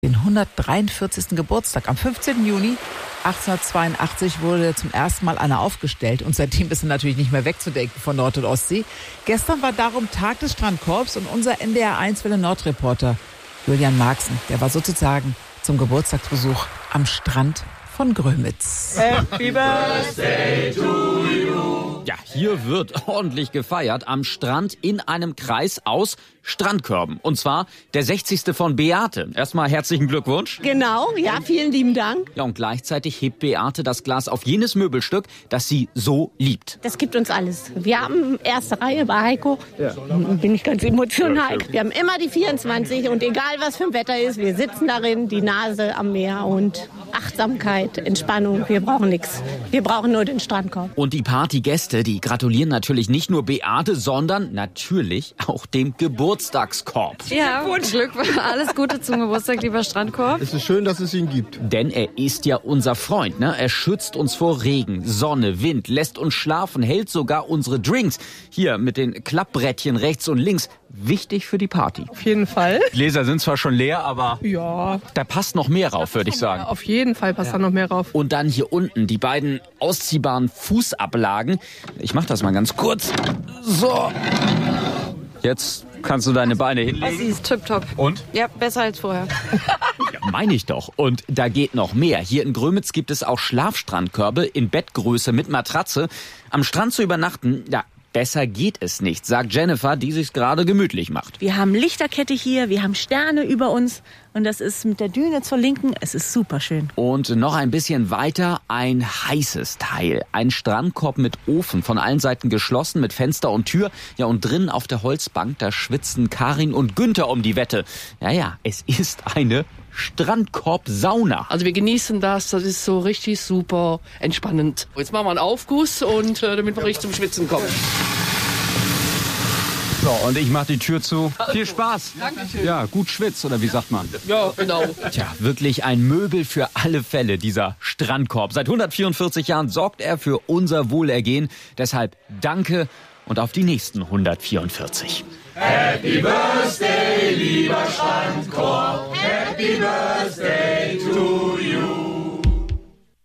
Den 143. Geburtstag. Am 15. Juni 1882 wurde zum ersten Mal einer aufgestellt und seitdem ist er natürlich nicht mehr wegzudenken von Nord- und Ostsee. Gestern war darum Tag des Strandkorbs und unser NDR1 Welle Nord-Reporter Julian Marxen, der war sozusagen zum Geburtstagsbesuch am Strand von Grömitz. Happy Birthday to you. Ja, hier wird ordentlich gefeiert am Strand in einem Kreis aus Strandkörben. Und zwar der 60. von Beate. Erstmal herzlichen Glückwunsch. Genau, ja, vielen lieben Dank. Ja, und gleichzeitig hebt Beate das Glas auf jenes Möbelstück, das sie so liebt. Das gibt uns alles. Wir haben erste Reihe bei Heiko. Ja. Bin ich ganz emotional. Wir haben immer die 24 und egal was für ein Wetter ist, wir sitzen darin, die Nase am Meer und Achtsamkeit, Entspannung. Wir brauchen nichts. Wir brauchen nur den Strandkorb. Und die Partygäste, die gratulieren natürlich nicht nur Beate, sondern natürlich auch dem Geburtstagskorb. Ja, Glück, alles Gute zum Geburtstag, lieber Strandkorb. Es ist schön, dass es ihn gibt. Denn er ist ja unser Freund, ne? Er schützt uns vor Regen, Sonne, Wind, lässt uns schlafen, hält sogar unsere Drinks. Hier mit den Klappbrettchen rechts und links. Wichtig für die Party. Auf jeden Fall. Gläser sind zwar schon leer, aber ja, da passt noch mehr rauf, würde ich sagen. Auf jeden Fall passt da noch mehr rauf. Und dann hier unten die beiden ausziehbaren Fußablagen. Ich mach das mal ganz kurz. So. Jetzt kannst du deine Beine hinlegen. Das ist tipptopp. Und? Ja, besser als vorher. Ja, meine ich doch. Und da geht noch mehr. Hier in Grömitz gibt es auch Schlafstrandkörbe in Bettgröße mit Matratze. Am Strand zu übernachten, ja, besser geht es nicht, sagt Jennifer, die sich's gerade gemütlich macht. Wir haben Lichterkette hier, wir haben Sterne über uns und das ist mit der Düne zur Linken, es ist super schön. Und noch ein bisschen weiter ein heißes Teil. Ein Strandkorb mit Ofen, von allen Seiten geschlossen, mit Fenster und Tür. Ja, und drinnen auf der Holzbank, da schwitzen Karin und Günther um die Wette. Ja, es ist eine Strandkorb-Sauna. Also wir genießen das ist so richtig super entspannend. Jetzt machen wir einen Aufguss und damit wir richtig zum Schwitzen kommen. So, und ich mache die Tür zu. Also, viel Spaß. Dankeschön. Ja, gut schwitzt, oder wie sagt man? Ja, genau. Tja, wirklich ein Möbel für alle Fälle, dieser Strandkorb. Seit 144 Jahren sorgt er für unser Wohlergehen. Deshalb danke und auf die nächsten 144. Happy Birthday, lieber Strandkorb. Happy Birthday to you.